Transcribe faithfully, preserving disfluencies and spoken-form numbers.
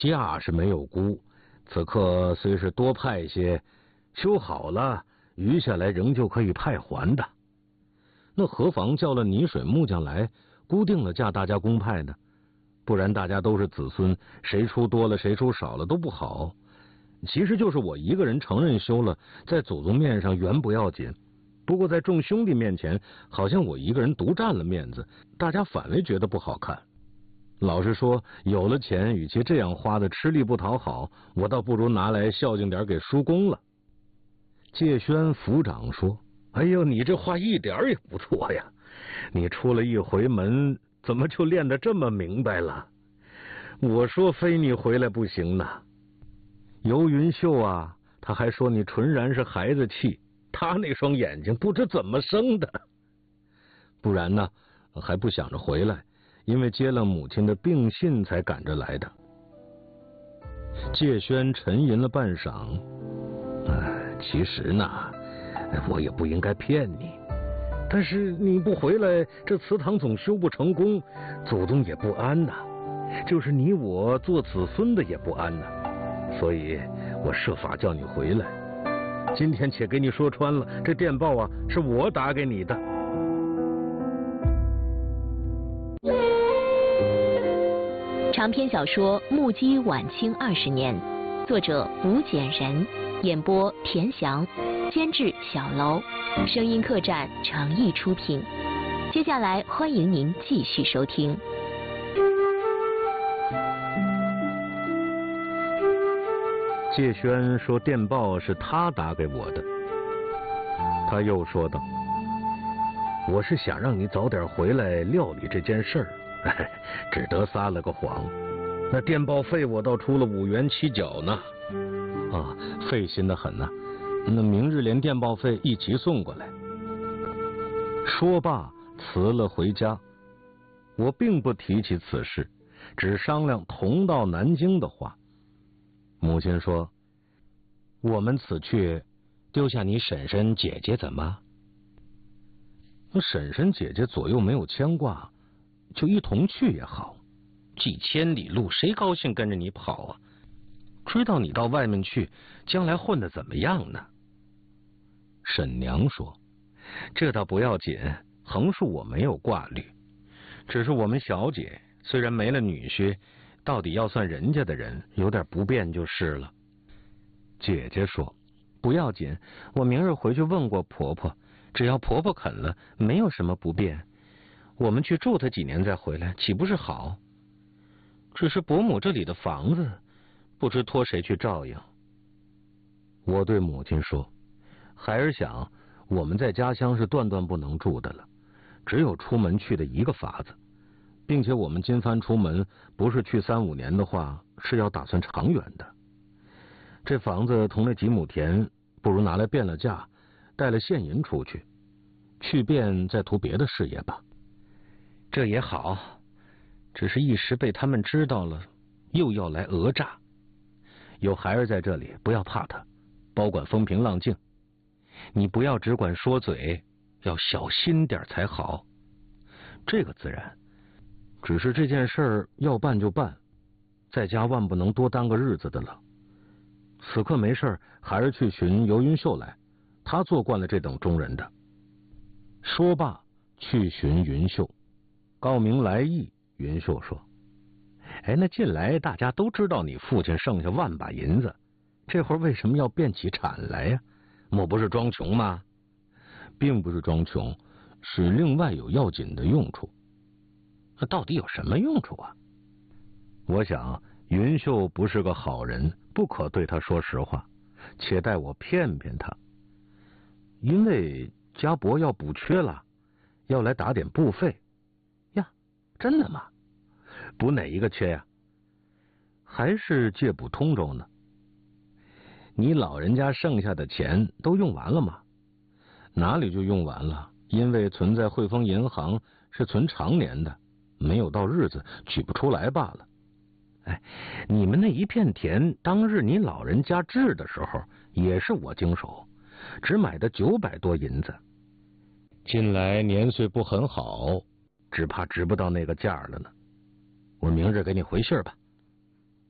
价是没有估，此刻虽是多派些，修好了余下来仍旧可以派还的。那何妨叫了泥水木匠来，估定了价大家公派呢？不然大家都是子孙，谁出多了谁出少了都不好。其实就是我一个人承认修了，在祖宗面上原不要紧，不过在众兄弟面前，好像我一个人独占了面子，大家反为觉得不好看。老实说，有了钱，与其这样花的吃力不讨好，我倒不如拿来孝敬点给叔公了。介轩府长说：“哎呦，你这话一点也不错呀！你出了一回门，怎么就练得这么明白了？我说非你回来不行呢。游云秀啊，他还说你纯然是孩子气，他那双眼睛不知怎么生的。不然呢，还不想着回来，因为接了母亲的病信才赶着来的。”介轩沉吟了半晌，哎，其实呢，我也不应该骗你，但是你不回来，这祠堂总修不成功，祖宗也不安呐，就是你我做子孙的也不安呐，所以我设法叫你回来。今天且给你说穿了，这电报啊是我打给你的。 长篇小说《目击晚清二十年》，作者吴简人，演播田翔，监制小楼，声音客栈诚意出品。接下来欢迎您继续收听。 介轩说电报是他打给我的，他又说道：“我是想让你早点回来料理这件事儿。”只得撒了个谎，那电报费我倒出了五元七角呢。啊，费心的很呢、啊。那明日连电报费一起送过来。说罢辞了回家。我并不提起此事，只商量同到南京的话。母亲说：“我们此去，丢下你婶婶姐姐怎么？婶婶姐姐左右没有牵挂，就一同去也好，几千里路，谁高兴跟着你跑啊？知道你到外面去，将来混得怎么样呢？”沈娘说：“这倒不要紧，横竖我没有挂虑，只是我们小姐虽然没了女婿，到底要算人家的人，有点不便就是了。”姐姐说：“不要紧，我明日回去问过婆婆，只要婆婆肯了，没有什么不便。我们去住他几年再回来，岂不是好？只是伯母这里的房子，不知托谁去照应。”我对母亲说：“孩儿想，我们在家乡是断断不能住的了，只有出门去的一个法子，并且我们今番出门，不是去三五年的话，是要打算长远的。这房子同那几亩田，不如拿来变了价，带了现银出去，去变再图别的事业吧。”这也好，只是一时被他们知道了，又要来讹诈。有孩儿在这里，不要怕他，保管风平浪静。你不要只管说嘴，要小心点才好。这个自然，只是这件事儿要办就办，在家万不能多耽搁日子的了。此刻没事，孩儿去寻游云秀来，他做惯了这等中人的。说罢，去寻云秀。告明来意，云秀说：“哎，那近来大家都知道你父亲剩下万把银子，这会儿为什么要变起产来呀？莫不是装穷吗？”“并不是装穷，是另外有要紧的用处。”“那到底有什么用处啊？”我想云秀不是个好人，不可对他说实话，且待我骗骗他。因为家伯要补缺了，要来打点布费。真的吗？补哪一个缺呀？还是借补通州呢？你老人家剩下的钱都用完了吗？哪里就用完了？因为存在汇丰银行是存常年的，没有到日子取不出来罢了。哎，你们那一片田，当日你老人家治的时候，也是我经手，只买的九百多银子。近来年岁不很好，只怕值不到那个价了呢。我明日给你回信吧。